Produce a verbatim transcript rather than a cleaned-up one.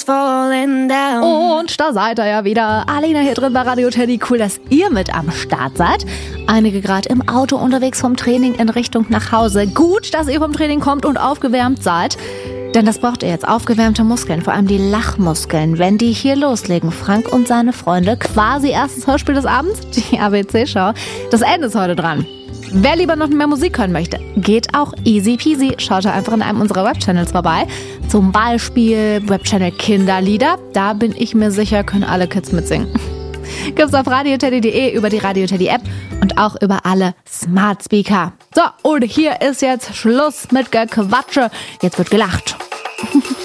falling down. Und da seid ihr ja wieder. Alena hier drin bei Radio Teddy. Cool, dass ihr mit am Start seid. Einige gerade im Auto unterwegs vom Training in Richtung nach Hause. Gut, dass ihr vom Training kommt und aufgewärmt seid. Denn das braucht ihr jetzt. Aufgewärmte Muskeln, vor allem die Lachmuskeln. Wenn die hier loslegen, Frank und seine Freunde, quasi erstes Hörspiel des Abends, die A B C-Show. Das Ende ist heute dran. Wer lieber noch mehr Musik hören möchte, geht auch easy peasy. Schaut da einfach in einem unserer Webchannels vorbei. Zum Beispiel Webchannel Kinderlieder. Da bin ich mir sicher, können alle Kids mitsingen. Gibt's auf radioteddy punkt de, über die Radio Teddy App und auch über alle Smart Speaker. So, und hier ist jetzt Schluss mit Gequatsche. Jetzt wird gelacht.